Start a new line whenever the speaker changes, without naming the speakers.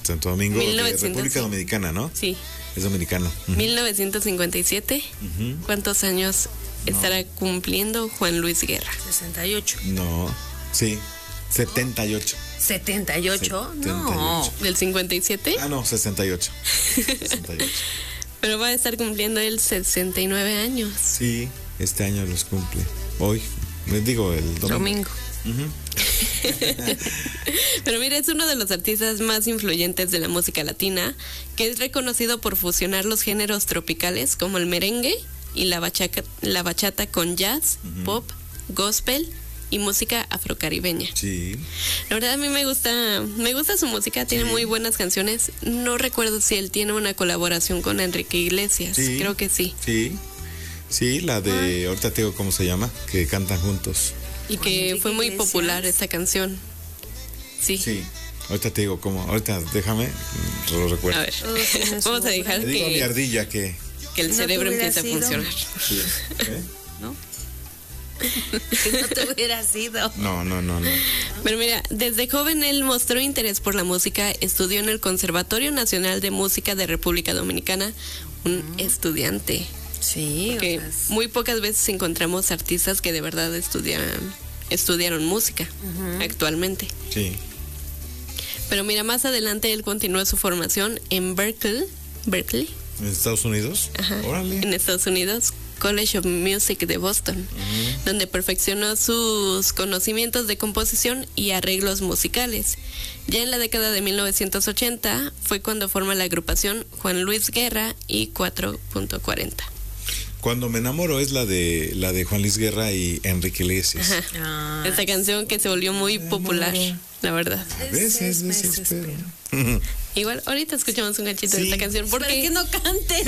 Santo Domingo, de
1900,
República Dominicana, ¿no?
Sí.
Es dominicano.
1957. ¿Cuántos años estará cumpliendo Juan Luis Guerra?
68.
No, sí, 78.
¿78? No.
¿Del 57?
Ah, no, 68. 68.
Pero va a estar cumpliendo él 69 años.
Sí, este año los cumple. Hoy, les digo, el domingo.
Pero mira, es uno de los artistas más influyentes de la música latina, que es reconocido por fusionar los géneros tropicales como el merengue y la bachata con jazz, pop, gospel y música afrocaribeña.
Sí.
La verdad a mí me gusta su música, tiene muy buenas canciones. No recuerdo si él tiene una colaboración con Enrique Iglesias,
Sí.
creo que sí.
Sí, la de, ahorita te digo cómo se llama, que cantan juntos.
Y que
Enrique
fue muy
Iglesias.
popular esta canción. Sí.
Sí, ahorita te digo cómo, ahorita déjame, lo recuerdo.
A ver, vamos a dejar
Le digo a mi
que
ardilla que...
el
¿No
cerebro
te hubiera
empiece a
sido?
funcionar.
Sí. ¿Eh?
¿No? Que no te hubiera sido.
No.
Pero mira, desde joven él mostró interés por la música, estudió en el Conservatorio Nacional de Música de República Dominicana, un estudiante.
Sí,
Que muy pocas veces encontramos artistas que de verdad estudiaron música actualmente.
Sí.
Pero mira, más adelante él continuó su formación en Berkeley,
¿En Estados Unidos?
ajá,
Órale.
en Estados Unidos, College of Music de Boston, donde perfeccionó sus conocimientos de composición y arreglos musicales. Ya en la década de 1980 fue cuando forma la agrupación Juan Luis Guerra y 4.40.
Cuando me enamoro es la de Juan Luis Guerra y Enrique Iglesias.
Ah,
Esta canción que se volvió muy popular, la verdad.
A veces me desespero.
Igual, ahorita escuchamos un cachito de
Sí.
esta canción
¿Para
porque
qué no cante?